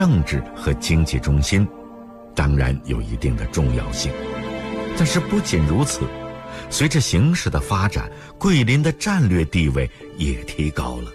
政治和经济中心，当然有一定的重要性。但是不仅如此，随着形势的发展，桂林的战略地位也提高了。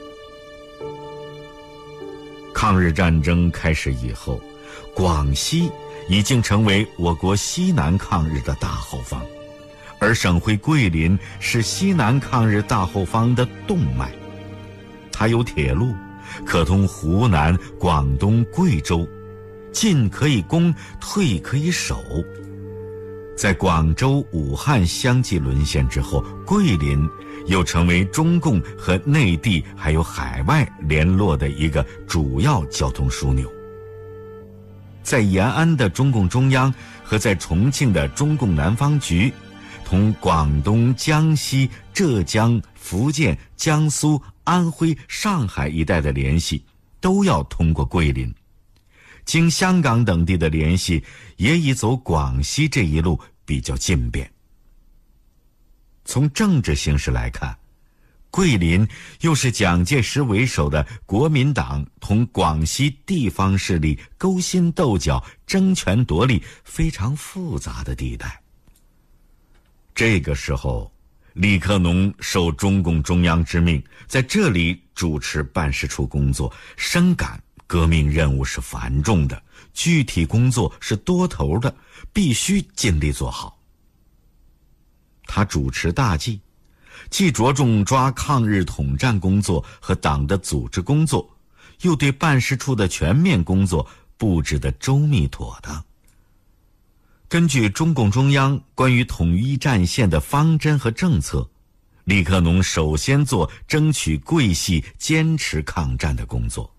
抗日战争开始以后，广西已经成为我国西南抗日的大后方，而省会桂林是西南抗日大后方的动脉。它有铁路，可通湖南、广东、贵州，进可以攻，退可以守。在广州、武汉相继沦陷之后，桂林又成为中共和内地还有海外联络的一个主要交通枢纽。在延安的中共中央和在重庆的中共南方局，同广东、江西、浙江、福建、江苏、安徽、上海一带的联系都要通过桂林。经香港等地的联系也以走广西这一路比较近便。从政治形势来看，桂林又是蒋介石为首的国民党同广西地方势力勾心斗角、争权夺利非常复杂的地带。这个时候，李克农受中共中央之命，在这里主持办事处工作，深感革命任务是繁重的，具体工作是多头的，必须尽力做好。他主持大计，既着重抓抗日统战工作和党的组织工作，又对办事处的全面工作布置得周密妥当。根据中共中央关于统一战线的方针和政策，李克农首先做争取桂系坚持抗战的工作。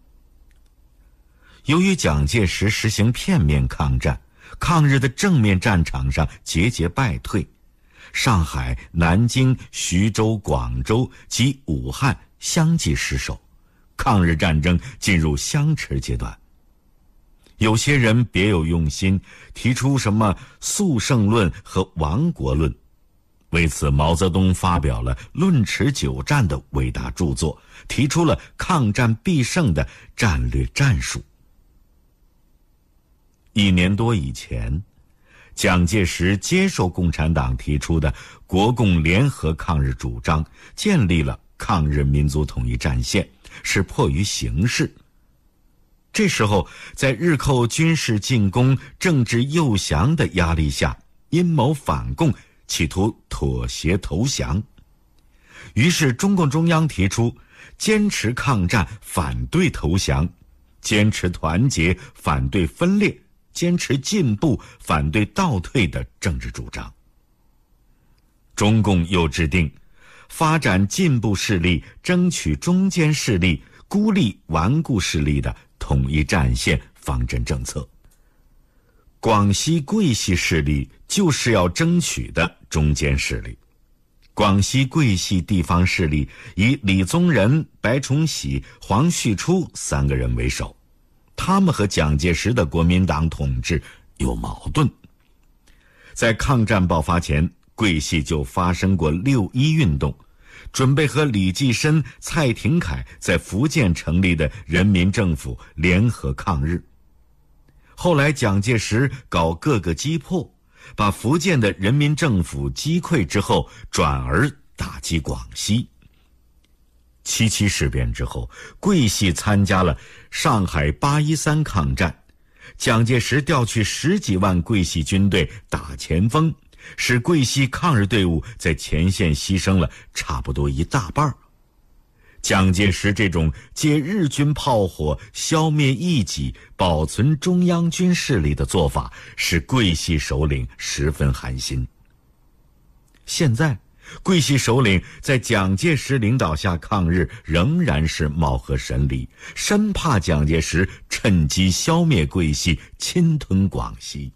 由于蒋介石实行片面抗战，抗日的正面战场上节节败退，上海、南京、徐州、广州及武汉相继失守，抗日战争进入相持阶段。有些人别有用心，提出什么速胜论和亡国论，为此毛泽东发表了《论持久战》的伟大著作，提出了抗战必胜的战略战术。1年多以前，蒋介石接受共产党提出的国共联合抗日主张，建立了抗日民族统一战线，是迫于形势。这时候，在日寇军事进攻、政治诱降的压力下，阴谋反共，企图妥协投降。于是中共中央提出坚持抗战，反对投降；坚持团结，反对分裂；坚持进步，反对倒退的政治主张。中共又制定发展进步势力，争取中间势力，孤立顽固势力的统一战线方针政策。广西桂系势力就是要争取的中间势力。广西桂系地方势力以李宗仁、白崇禧、黄旭初3个人为首，他们和蒋介石的国民党统治有矛盾。在抗战爆发前，桂系就发生过6·1运动，准备和李济深、蔡廷锴在福建成立的人民政府联合抗日。后来蒋介石搞各个击破，把福建的人民政府击溃之后，转而打击广西。77事变之后，桂系参加了上海8·13抗战，蒋介石调去10几万桂系军队打前锋，使桂系抗日队伍在前线牺牲了差不多1大半。蒋介石这种借日军炮火消灭异己、保存中央军势力的做法，使桂系首领十分寒心。现在桂系首领在蒋介石领导下抗日，仍然是貌合神离，生怕蒋介石趁机消灭桂系，侵吞广西。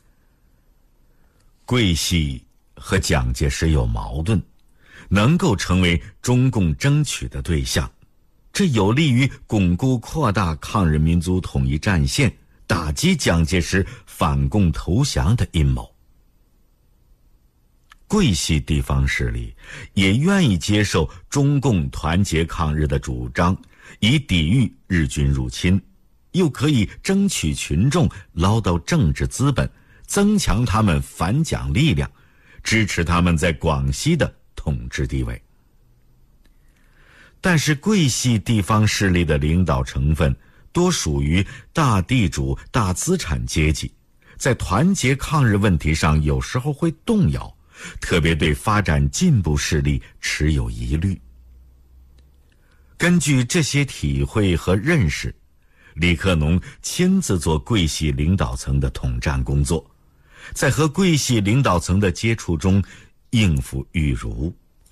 桂系和蒋介石有矛盾，能够成为中共争取的对象，这有利于巩固扩大抗日民族统一战线，打击蒋介石反共投降的阴谋。桂系地方势力也愿意接受中共团结抗日的主张，以抵御日军入侵， 又可以争取群众，捞到政治资本，增强他们反蒋力量，支持他们在广西的统治地位。但是桂系地方势力的领导成分多属于大地主、大资产阶级，在团结抗日问题上有时候会动摇，特别对发展进步势力持有疑虑。根据这些体会和认识，李克农亲自做桂系领导层的统战工作，在和桂系领导层的接触中应付玉如。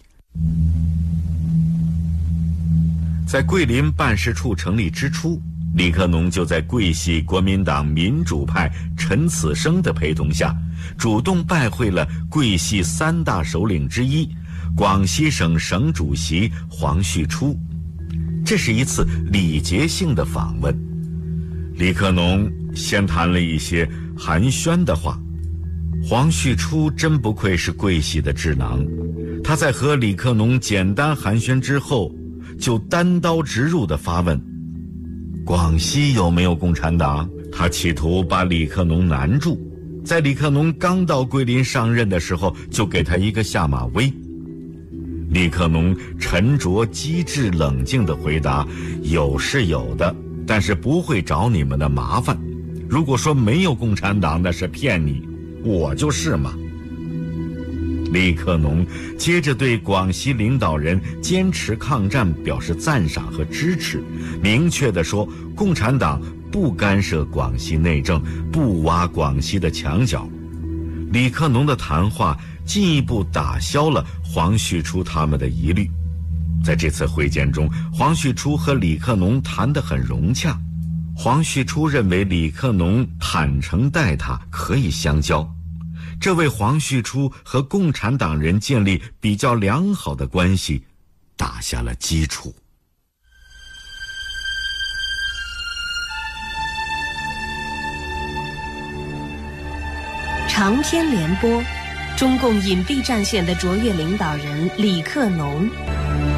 在桂林办事处成立之初，李克农就在桂系国民党民主派陈此生的陪同下，主动拜会了桂系三大首领之一，广西省省主席黄旭初。这是一次礼节性的访问。李克农先谈了一些寒暄的话。黄旭初真不愧是桂系的智囊，他在和李克农简单寒暄之后，就单刀直入地发问：广西有没有共产党？他企图把李克农难住，在李克农刚到桂林上任的时候，就给他一个下马威。李克农沉着机智冷静地回答：有是有的，但是不会找你们的麻烦。如果说没有共产党，那是骗你，我就是嘛。李克农接着对广西领导人坚持抗战表示赞赏和支持，明确地说共产党不干涉广西内政，不挖广西的墙角。李克农的谈话进一步打消了黄旭初他们的疑虑。在这次会见中，黄旭初和李克农谈得很融洽。黄旭初认为李克农坦诚待他，可以相交，这为黄旭初和共产党人建立比较良好的关系打下了基础。 长篇联播，中共隐蔽战线的卓越领导人李克农